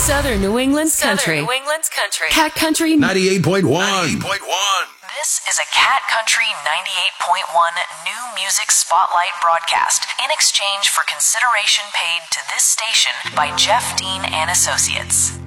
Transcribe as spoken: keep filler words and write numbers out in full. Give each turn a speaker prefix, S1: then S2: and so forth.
S1: Southern New England's
S2: Southern
S1: country.
S2: New England's country.
S1: Cat Country
S3: ninety-eight point one.
S4: ninety-eight point one.
S5: This is a Cat Country ninety-eight point one New Music Spotlight broadcast in exchange for consideration paid to this station by Jeff Dean and Associates.